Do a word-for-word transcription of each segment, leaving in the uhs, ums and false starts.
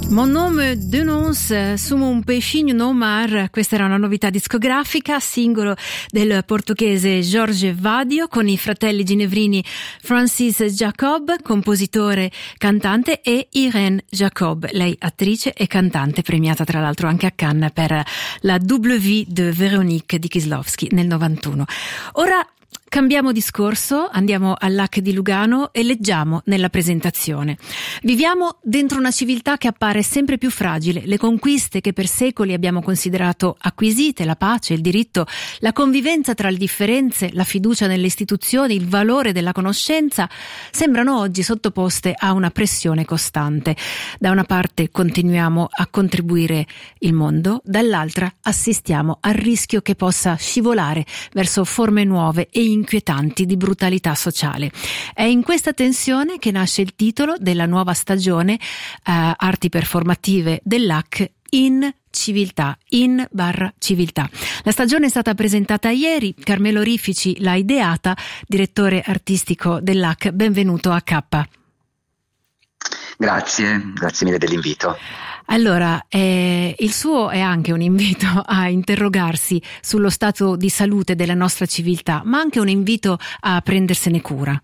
Mon nome dénonce su un peixinho no mar. Questa era una novità discografica, singolo del portoghese Jorge Vadio con i fratelli ginevrini Francis Jacob, compositore, cantante, e Irene Jacob, lei attrice e cantante, premiata tra l'altro anche a Cannes per la W de Véronique di Kieslowski nel novantuno. Ora cambiamo discorso, andiamo al L A C di Lugano e leggiamo nella presentazione. Viviamo dentro una civiltà che appare sempre più fragile. Le conquiste che per secoli abbiamo considerato acquisite, la pace, il diritto, la convivenza tra le differenze, la fiducia nelle istituzioni, il valore della conoscenza, sembrano oggi sottoposte a una pressione costante. Da una parte continuiamo a contribuire il mondo, dall'altra assistiamo al rischio che possa scivolare verso forme nuove e inquietanti di brutalità sociale. È in questa tensione che nasce il titolo della nuova stagione eh, Arti Performative dell'A C in civiltà, in barra civiltà. La stagione è stata presentata ieri, Carmelo Rifici l'ha ideata, direttore artistico dell'A C. Benvenuto a K. Grazie, grazie mille dell'invito. Allora, eh, il suo è anche un invito a interrogarsi sullo stato di salute della nostra civiltà, ma anche un invito a prendersene cura.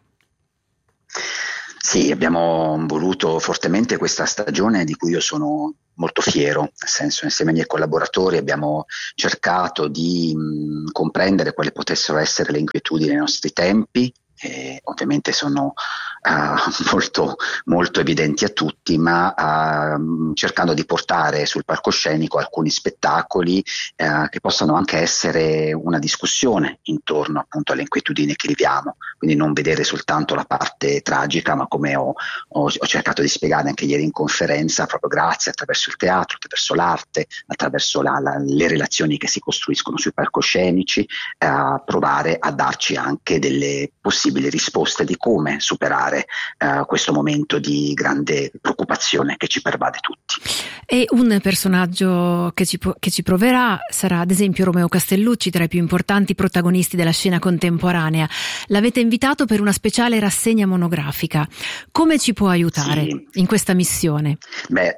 Sì, abbiamo voluto fortemente questa stagione di cui io sono molto fiero, nel senso, insieme ai miei collaboratori abbiamo cercato di mh, comprendere quali potessero essere le inquietudini dei nostri tempi. Eh, ovviamente sono uh, molto, molto evidenti a tutti, ma uh, cercando di portare sul palcoscenico alcuni spettacoli uh, che possano anche essere una discussione intorno appunto alle inquietudini che viviamo, quindi non vedere soltanto la parte tragica, ma come ho, ho, ho cercato di spiegare anche ieri in conferenza, proprio grazie attraverso il teatro, attraverso l'arte, attraverso la, la, le relazioni che si costruiscono sui palcoscenici, uh, provare a darci anche delle possibilità risposte di come superare uh, questo momento di grande preoccupazione che ci pervade tutti. E un personaggio che ci, che ci proverà sarà ad esempio Romeo Castellucci, tra i più importanti protagonisti della scena contemporanea. L'avete invitato per una speciale rassegna monografica. Come ci può aiutare sì. in questa missione? Beh,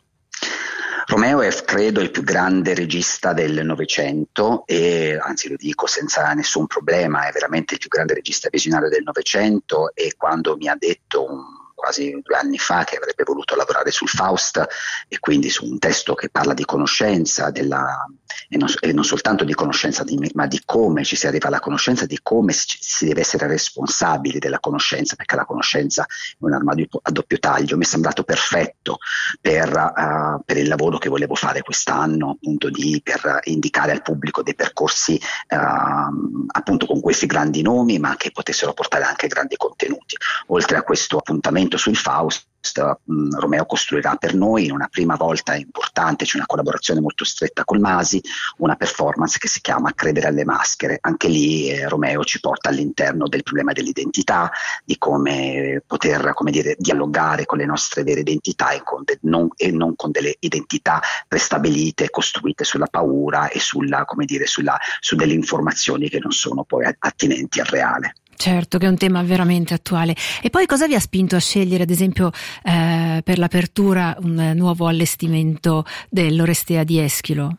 Romeo è, credo, il più grande regista del Novecento e, anzi lo dico senza nessun problema, è veramente il più grande regista visionario del Novecento, e quando mi ha detto un quasi due anni fa che avrebbe voluto lavorare sul Faust e quindi su un testo che parla di conoscenza della, e, non, e non soltanto di conoscenza di, ma di come ci si arriva alla conoscenza, di come si, si deve essere responsabili della conoscenza, perché la conoscenza è un'arma a doppio taglio. Mi è sembrato perfetto per, uh, per il lavoro che volevo fare quest'anno, appunto di, per indicare al pubblico dei percorsi uh, appunto con questi grandi nomi, ma che potessero portare anche grandi contenuti. Oltre a questo appuntamento sul Faust, mh, Romeo costruirà per noi, in una prima volta importante, c'è una collaborazione molto stretta col Masi, una performance che si chiama Credere alle maschere. Anche lì eh, Romeo ci porta all'interno del problema dell'identità, di come poter, come dire, dialogare con le nostre vere identità e, con de- non, e non con delle identità prestabilite, costruite sulla paura e sulla, come dire, sulla, su delle informazioni che non sono poi attinenti al reale. Certo, che è un tema veramente attuale. E poi cosa vi ha spinto a scegliere, ad esempio, eh, per l'apertura un nuovo allestimento dell'Orestea di Eschilo?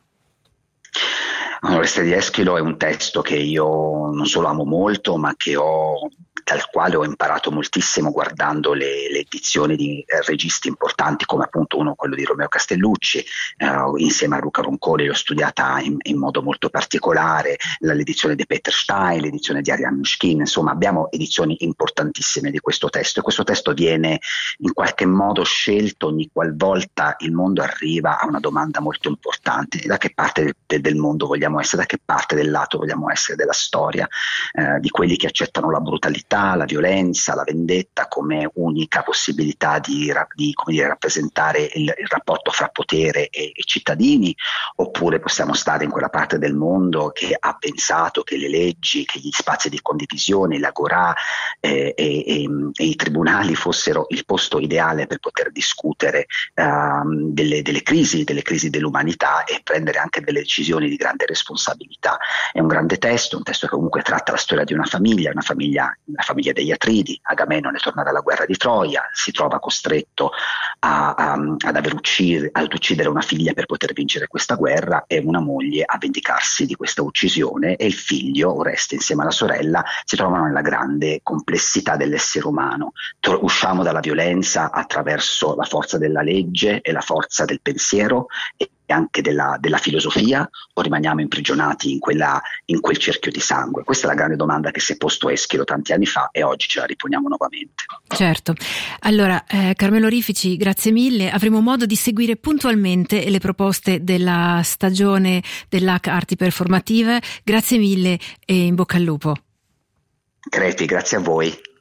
L'Orestea di Eschilo è un testo che io non solo amo molto, ma che ho dal quale ho imparato moltissimo guardando le, le edizioni di eh, registi importanti come appunto uno quello di Romeo Castellucci, eh, insieme a Luca Ronconi l'ho studiata in, in modo molto particolare, l'edizione di Peter Stein, l'edizione di Ariane Mishkin, insomma abbiamo edizioni importantissime di questo testo, e questo testo viene in qualche modo scelto ogni qualvolta il mondo arriva a una domanda molto importante: da che parte del, del mondo vogliamo essere, da che parte del lato vogliamo essere della storia, eh, di quelli che accettano la brutalità, la violenza, la vendetta come unica possibilità di, di come dire, rappresentare il, il rapporto fra potere e, e cittadini, oppure possiamo stare in quella parte del mondo che ha pensato che le leggi, che gli spazi di condivisione, l'agorà eh, e, e, e i tribunali fossero il posto ideale per poter discutere uh, delle, delle crisi, delle crisi dell'umanità e prendere anche delle decisioni di grande responsabilità responsabilità. È un grande testo, un testo che comunque tratta la storia di una famiglia, una famiglia, la famiglia degli Atridi. Agamennone torna dalla guerra di Troia, si trova costretto a, a, ad aver uccidere, ad uccidere una figlia per poter vincere questa guerra, e una moglie a vendicarsi di questa uccisione, e il figlio, Oreste, insieme alla sorella, si trovano nella grande complessità dell'essere umano. Usciamo dalla violenza attraverso la forza della legge e la forza del pensiero e anche della, della filosofia, o rimaniamo imprigionati in, quella, in quel cerchio di sangue? Questa è la grande domanda che si è posto Eschilo tanti anni fa, e oggi ce la riponiamo nuovamente. Certo. Allora, eh, Carmelo Rifici, grazie mille. Avremo modo di seguire puntualmente le proposte della stagione dell'A C Arti Performative. Grazie mille e in bocca al lupo. Crepi, grazie a voi.